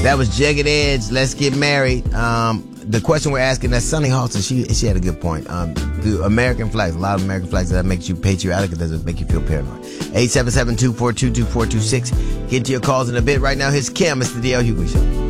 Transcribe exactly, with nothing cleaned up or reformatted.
That was Jagged Edge, Let's Get Married. Um, the question we're asking, that's Sunny Halter, she she had a good point. Um, do American flags, a lot of American flags, that makes you patriotic, or does it make you feel paranoid? eight seven seven, two four two, two four two six. Get to your calls in a bit. Right now, here's Kim. It's the D L Hughley Show.